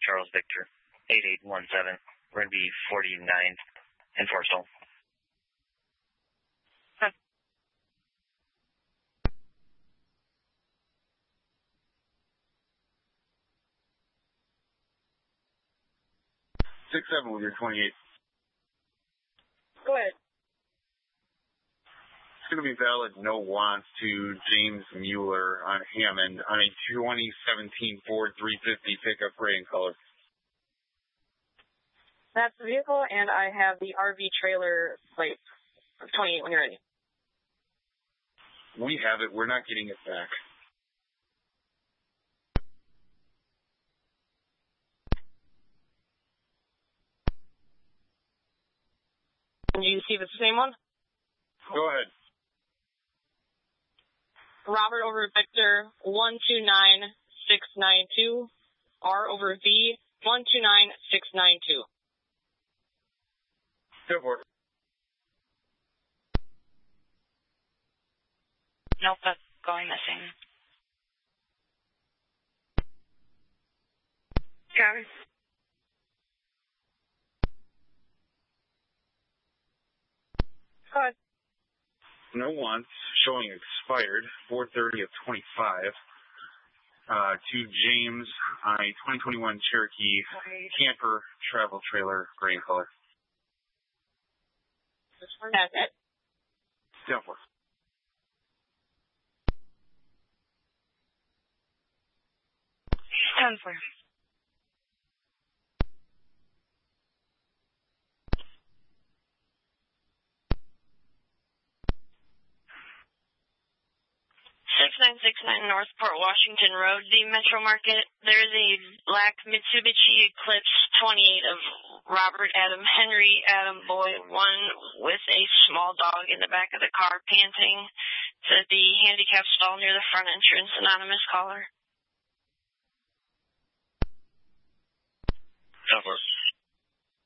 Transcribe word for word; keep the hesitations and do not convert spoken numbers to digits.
Charles Victor, eight eight one seven. We're going to be forty-nine in Forestall. Six seven with your twenty-eight. Go ahead. It's going to be valid no wants to James Mueller on Hammond on a twenty seventeen Ford three fifty pickup gray in color. That's the vehicle, and I have the R V trailer plate of twenty-eight when you're ready. We have it. We're not getting it back. Can you see if it's the same one? Go ahead. Robert over Victor, one two nine six nine two. R over V, one two nine six nine two. Go for it. Nope, that's going missing. Copy. Go ahead. No wants, showing expired, four thirty of twenty-five, uh, to James on a twenty twenty-one Cherokee camper travel trailer, gray in color. That's it. Go for it. Ten for. six nine six nine Northport Washington Road, the Metro Market. There is a black Mitsubishi Eclipse twenty-eight of Robert Adam Henry Adam Boyd, one with a small dog in the back of the car panting to the handicap stall near the front entrance. Anonymous caller. Go for it.